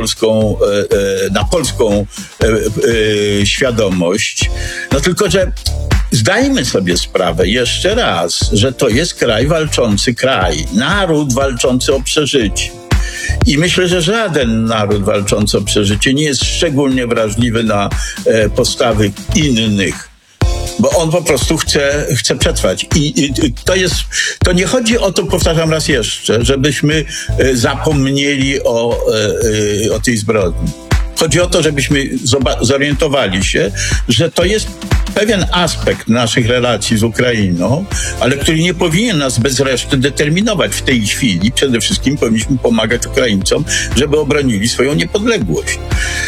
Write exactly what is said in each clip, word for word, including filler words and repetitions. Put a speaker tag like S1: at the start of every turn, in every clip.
S1: polską, na polską świadomość. No tylko, że zdajmy sobie sprawę jeszcze raz, że to jest kraj walczący kraj, naród walczący o przeżycie. I myślę, że żaden naród walczący o przeżycie nie jest szczególnie wrażliwy na e, postawy innych, bo on po prostu chce, chce przetrwać. I, I to jest, to nie chodzi o to, powtarzam raz jeszcze, żebyśmy e, zapomnieli o, e, o tej zbrodni. Chodzi o to, żebyśmy zorientowali się, że to jest pewien aspekt naszych relacji z Ukrainą, ale który nie powinien nas bez reszty determinować w tej chwili. Przede wszystkim powinniśmy pomagać Ukraińcom, żeby obronili swoją niepodległość.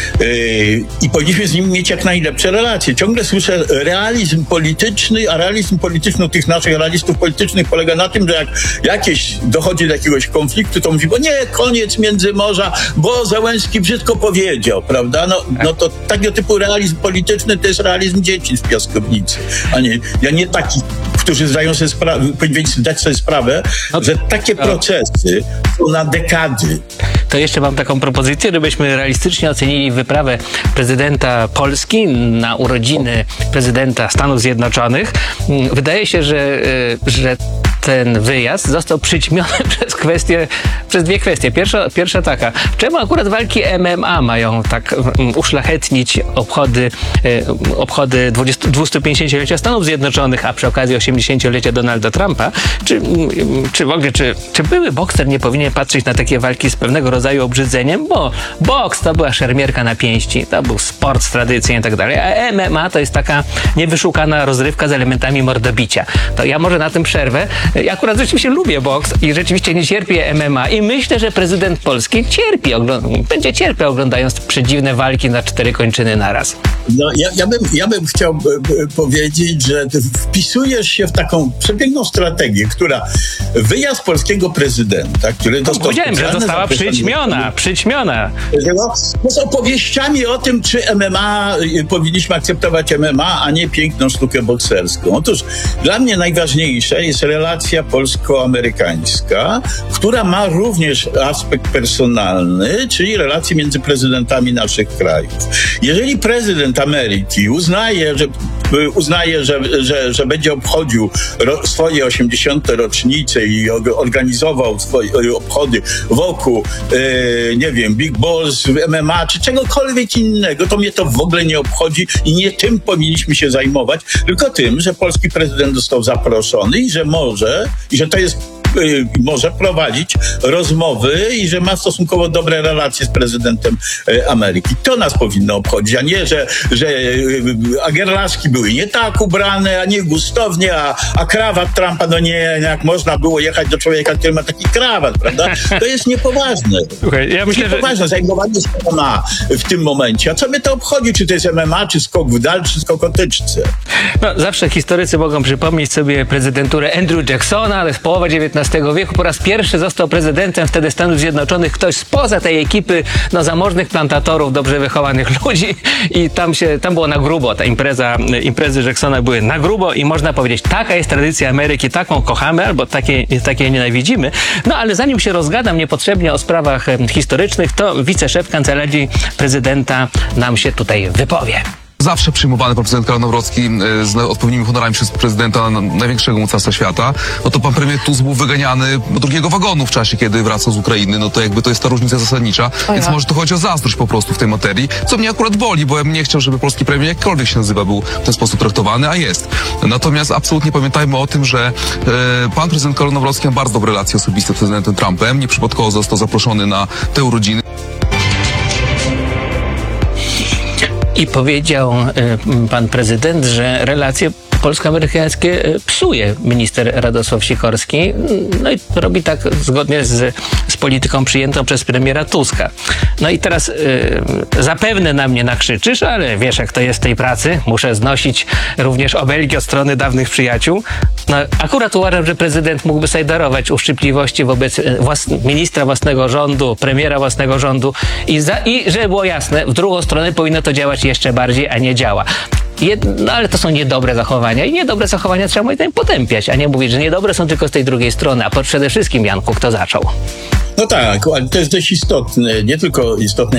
S1: Yy, I powinniśmy z nimi mieć jak najlepsze relacje. Ciągle słyszę realizm polityczny, a realizm polityczny tych naszych realistów politycznych polega na tym, że jak jakieś dochodzi do jakiegoś konfliktu, to mówi, bo nie, koniec Międzymorza, bo Zełenski brzydko powiedział, prawda? No, no to takiego typu realizm polityczny to jest realizm dzieci z piaskownicy, a nie, ja nie takich, którzy zdają sobie sprawę, powinni zdać sobie sprawę, no, że takie no. procesy są na dekady.
S2: To jeszcze mam taką propozycję, żebyśmy realistycznie ocenili wyprawę prezydenta Polski na urodziny prezydenta Stanów Zjednoczonych. Wydaje się, że, że ten wyjazd został przyćmiony przez kwestie, przez dwie kwestie. Pierwsza, pierwsza taka, czemu akurat walki M M A mają tak uszlachetnić obchody, obchody dwustupięćdziesięciolecia Stanów Zjednoczonych, a przy okazji osiemdziesięciolecia Donalda Trumpa? Czy, czy w ogóle, czy, czy były bokser nie powinien patrzeć na takie walki z pewnego rodzaju obrzydzeniem? Bo boks to była szermierka na pięści, to był sport tradycyjny i tak dalej, a M M A to jest taka niewyszukana rozrywka z elementami mordobicia. To ja może na tym przerwę. Ja akurat rzeczywiście lubię boks i rzeczywiście nie cierpię M M A i myślę, że prezydent Polski cierpi, ogląd- będzie cierpiał oglądając przedziwne walki na cztery kończyny naraz.
S1: No, ja, ja, bym, ja bym chciał b, b, powiedzieć, że wpisujesz się w taką przepiękną strategię, która wyjazd polskiego prezydenta, który dostał...
S2: Powiedziałem, że została przyćmiona, przyćmiona.
S1: No, z opowieściami o tym, czy M M A, powinniśmy akceptować M M A, a nie piękną sztukę bokserską. Otóż dla mnie najważniejsze jest relacja polsko-amerykańska, która ma również aspekt personalny, czyli relacje między prezydentami naszych krajów. Jeżeli prezydent Ameryki uznaje, że uznaje, że, że, że będzie obchodził ro, swoje osiemdziesiąte rocznice i organizował swoje obchody wokół, e, nie wiem, Big Balls, M M A czy czegokolwiek innego, to mnie to w ogóle nie obchodzi i nie tym powinniśmy się zajmować, tylko tym, że polski prezydent został zaproszony i że może, i że to jest może prowadzić rozmowy i że ma stosunkowo dobre relacje z prezydentem Ameryki. To nas powinno obchodzić, a nie, że, że agerlaski były nie tak ubrane, a nie gustownie, a, a krawat Trumpa, no nie, jak można było jechać do człowieka, który ma taki krawat, prawda? To jest niepoważne.
S2: Słuchaj, ja myślę,
S1: niepoważne
S2: że...
S1: zajmowanie się M M A w tym momencie. A co mnie to obchodzi, czy to jest M M A, czy skok w dal, czy skok o tyczce?
S2: No, zawsze historycy mogą przypomnieć sobie prezydenturę Andrew Jacksona, ale z połowy dziewiętnastego wieku po raz pierwszy został prezydentem wtedy Stanów Zjednoczonych ktoś spoza tej ekipy no, zamożnych plantatorów, dobrze wychowanych ludzi i tam się, tam było na grubo. Ta impreza, imprezy Jacksona były na grubo i można powiedzieć, taka jest tradycja Ameryki, taką kochamy albo takiej takie nienawidzimy. No ale zanim się rozgadam niepotrzebnie o sprawach historycznych, to wiceszef Kancelarii Prezydenta nam się tutaj wypowie.
S3: Zawsze przyjmowany pan prezydent Karol Nawrocki z odpowiednimi honorami przez prezydenta największego mocarstwa świata, no to pan premier Tusk był wyganiany do drugiego wagonu w czasie, kiedy wracał z Ukrainy, no to jakby to jest ta różnica zasadnicza, o więc ja. może to chodzi o zazdrość po prostu w tej materii, co mnie akurat boli, bo ja bym nie chciał, żeby polski premier jakkolwiek się nazywa był w ten sposób traktowany, a jest. Natomiast absolutnie pamiętajmy o tym, że e, pan prezydent Karol Nawrocki ma bardzo dobre relacje osobiste z prezydentem Trumpem, nieprzypadkowo został zaproszony na te urodziny.
S2: I powiedział y, pan prezydent, że relacje polsko-amerykańskie psuje minister Radosław Sikorski. No i robi tak zgodnie z, z polityką przyjętą przez premiera Tuska. No i teraz y, zapewne na mnie nakrzyczysz, ale wiesz, jak to jest w tej pracy. Muszę znosić również obelgi od strony dawnych przyjaciół. No, akurat uważam, że prezydent mógłby sobie darować uszczypliwości wobec włas ministra własnego rządu, premiera własnego rządu i, za, i żeby było jasne, w drugą stronę powinno to działać jeszcze bardziej, a nie działa. Jed, no ale to są niedobre zachowania i niedobre zachowania trzeba moim zdaniem potępiać, a nie mówić, że niedobre są tylko z tej drugiej strony, a przede wszystkim, Janku, kto zaczął?
S1: No tak, ale to jest dość istotne, nie tylko istotne